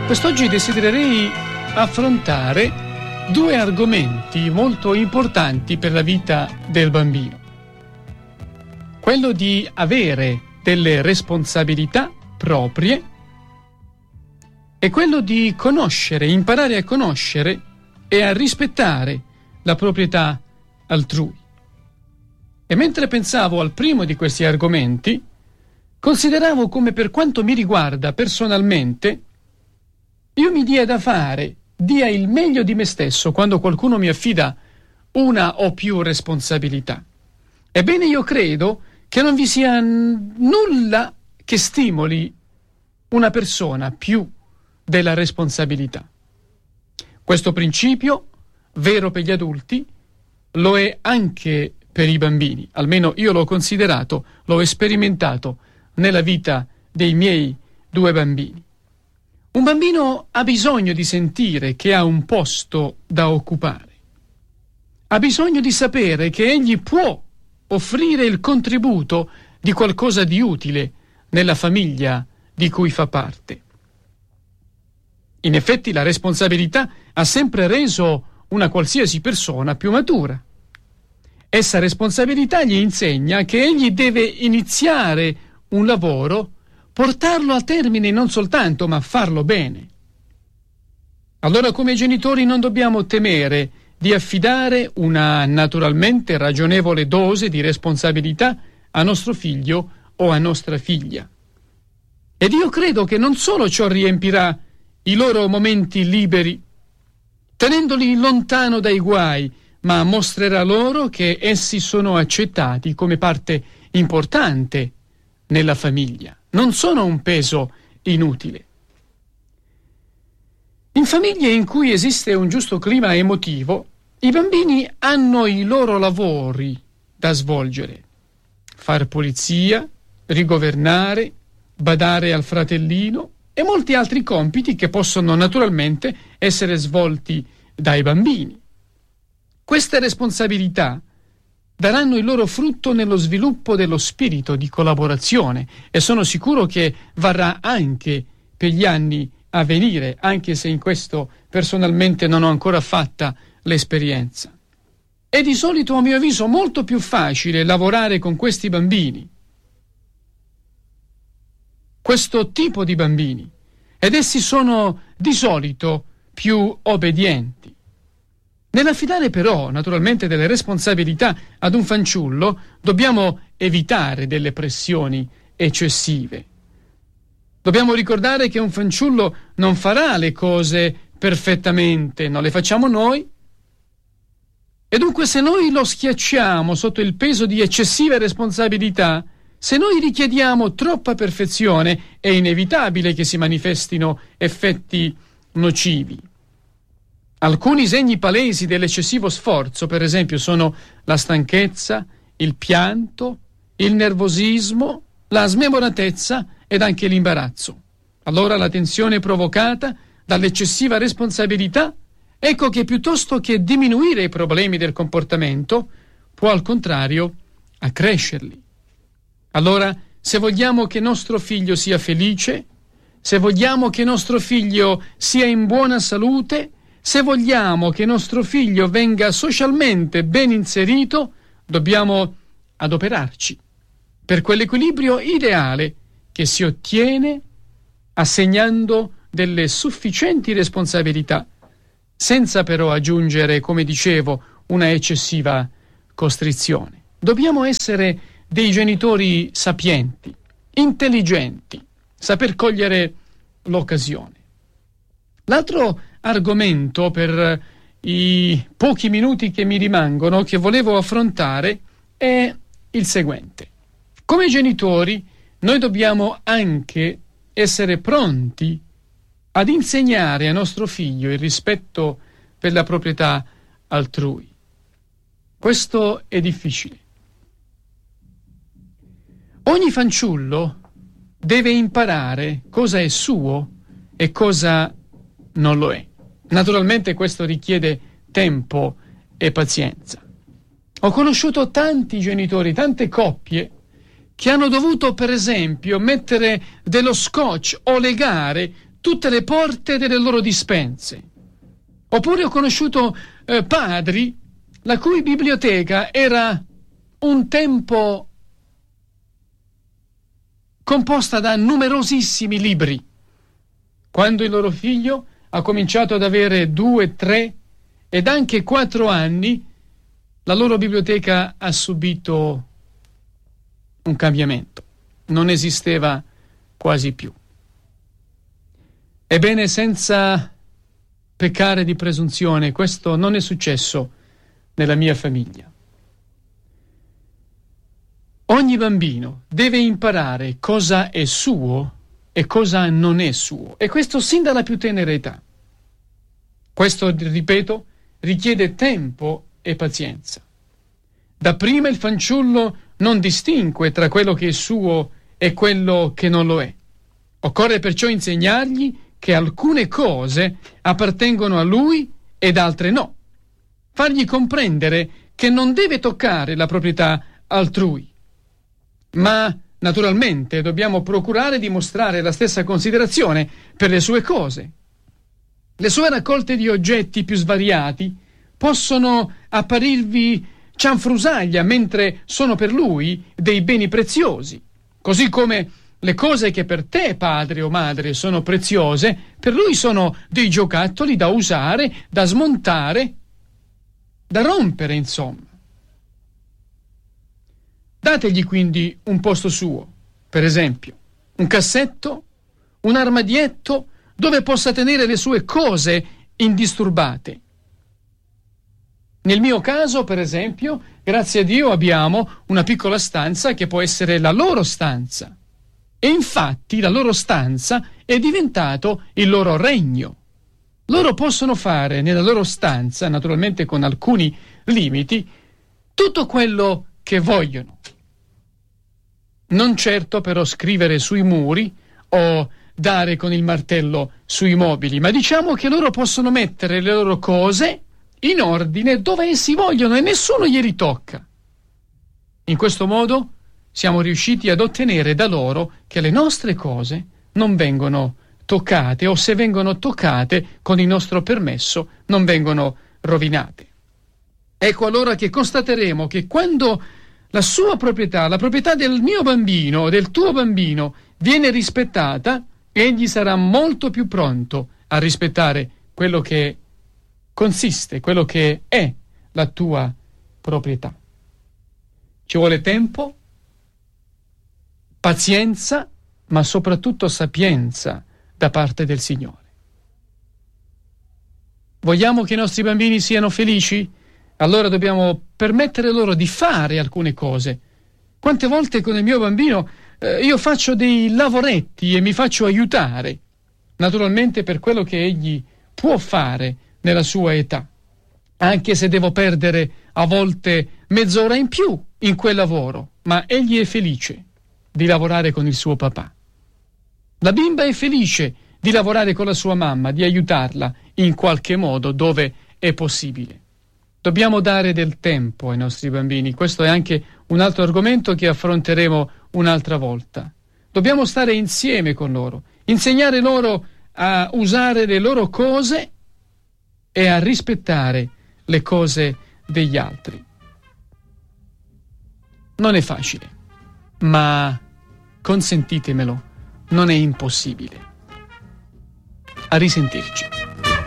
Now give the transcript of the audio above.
Quest'oggi desidererei affrontare due argomenti molto importanti per la vita del bambino. Quello di avere delle responsabilità proprie e quello di conoscere, imparare a conoscere e a rispettare la proprietà altrui. E mentre pensavo al primo di questi argomenti, consideravo come, per quanto mi riguarda personalmente, io mi dia da fare, dia il meglio di me stesso quando qualcuno mi affida una o più responsabilità. Ebbene, io credo che non vi sia nulla che stimoli una persona più della responsabilità. Questo principio, vero per gli adulti, lo è anche per i bambini. Almeno io l'ho considerato, l'ho sperimentato nella vita dei miei due bambini. Un bambino ha bisogno di sentire che ha un posto da occupare. Ha bisogno di sapere che egli può offrire il contributo di qualcosa di utile nella famiglia di cui fa parte. In effetti la responsabilità ha sempre reso una qualsiasi persona più matura. Essa responsabilità gli insegna che egli deve iniziare un lavoro, portarlo a termine non soltanto, ma farlo bene. Allora, come genitori non dobbiamo temere di affidare una naturalmente ragionevole dose di responsabilità a nostro figlio o a nostra figlia. Ed io credo che non solo ciò riempirà i loro momenti liberi, tenendoli lontano dai guai, ma mostrerà loro che essi sono accettati come parte importante nella famiglia. Non sono un peso inutile. In famiglie in cui esiste un giusto clima emotivo, i bambini hanno i loro lavori da svolgere: far pulizia, rigovernare, badare al fratellino e molti altri compiti che possono naturalmente essere svolti dai bambini. Queste responsabilità daranno il loro frutto nello sviluppo dello spirito di collaborazione e sono sicuro che varrà anche per gli anni a venire, anche se in questo personalmente non ho ancora fatta l'esperienza. È di solito, a mio avviso, molto più facile lavorare con questi bambini, questo tipo di bambini, ed essi sono di solito più obbedienti. Nell'affidare però naturalmente delle responsabilità ad un fanciullo dobbiamo evitare delle pressioni eccessive. Dobbiamo ricordare che un fanciullo non farà le cose perfettamente, non le facciamo noi, e dunque se noi lo schiacciamo sotto il peso di eccessive responsabilità, se noi richiediamo troppa perfezione, è inevitabile che si manifestino effetti nocivi. Alcuni segni palesi dell'eccessivo sforzo, per esempio, sono la stanchezza, il pianto, il nervosismo, la smemoratezza ed anche l'imbarazzo. Allora la tensione provocata dall'eccessiva responsabilità, ecco che piuttosto che diminuire i problemi del comportamento, può al contrario accrescerli. Allora, se vogliamo che nostro figlio sia felice, se vogliamo che nostro figlio sia in buona salute, se vogliamo che nostro figlio venga socialmente ben inserito, dobbiamo adoperarci per quell'equilibrio ideale che si ottiene assegnando delle sufficienti responsabilità, senza però aggiungere, come dicevo, una eccessiva costrizione. Dobbiamo essere dei genitori sapienti, intelligenti, saper cogliere l'occasione. L'altro argomento, per i pochi minuti che mi rimangono, che volevo affrontare è il seguente. Come genitori noi dobbiamo anche essere pronti ad insegnare a nostro figlio il rispetto per la proprietà altrui. Questo è difficile. Ogni fanciullo deve imparare cosa è suo e cosa non lo è. Naturalmente questo richiede tempo e pazienza. Ho conosciuto tanti genitori, tante coppie che hanno dovuto, per esempio, mettere dello scotch o legare tutte le porte delle loro dispense. Oppure ho conosciuto padri la cui biblioteca era un tempo composta da numerosissimi libri. Quando il loro figlio ha cominciato ad avere 2, 3 ed anche 4 anni, la loro biblioteca ha subito un cambiamento. Non esisteva quasi più. Ebbene, senza peccare di presunzione, questo non è successo nella mia famiglia. Ogni bambino deve imparare cosa è suo e cosa non è suo, e questo sin dalla più tenera età. Questo, ripeto, richiede tempo e pazienza. Dapprima il fanciullo non distingue tra quello che è suo e quello che non lo è. Occorre perciò insegnargli che alcune cose appartengono a lui ed altre no. Fargli comprendere che non deve toccare la proprietà altrui. Ma naturalmente dobbiamo procurare di mostrare la stessa considerazione per le sue cose. Le sue raccolte di oggetti più svariati possono apparirvi cianfrusaglia, mentre sono per lui dei beni preziosi, così come le cose che per te, padre o madre, sono preziose, per lui sono dei giocattoli da usare, da smontare, da rompere, insomma. Dategli quindi un posto suo, per esempio, un cassetto, un armadietto dove possa tenere le sue cose indisturbate. Nel mio caso, per esempio, grazie a Dio abbiamo una piccola stanza che può essere la loro stanza. E infatti la loro stanza è diventato il loro regno. Loro possono fare nella loro stanza, naturalmente con alcuni limiti, tutto quello che vogliono. Non certo però scrivere sui muri o dare con il martello sui mobili, ma diciamo che loro possono mettere le loro cose in ordine dove essi vogliono e nessuno glieli tocca. In questo modo siamo riusciti ad ottenere da loro che le nostre cose non vengono toccate, o se vengono toccate con il nostro permesso non vengono rovinate. Ecco allora che constateremo che quando la sua proprietà, la proprietà del mio bambino, del tuo bambino, viene rispettata, egli sarà molto più pronto a rispettare quello che consiste, quello che è la tua proprietà. Ci vuole tempo, pazienza, ma soprattutto sapienza da parte del Signore. Vogliamo che i nostri bambini siano felici? Allora dobbiamo permettere loro di fare alcune cose. Quante volte con il mio bambino io faccio dei lavoretti e mi faccio aiutare, naturalmente per quello che egli può fare nella sua età, anche se devo perdere a volte mezz'ora in più in quel lavoro, ma egli è felice di lavorare con il suo papà. La bimba è felice di lavorare con la sua mamma, di aiutarla in qualche modo dove è possibile. Dobbiamo dare del tempo ai nostri bambini. Questo è anche un altro argomento che affronteremo un'altra volta. Dobbiamo stare insieme con loro, insegnare loro a usare le loro cose e a rispettare le cose degli altri. Non è facile, ma consentitemelo, non è impossibile. A risentirci.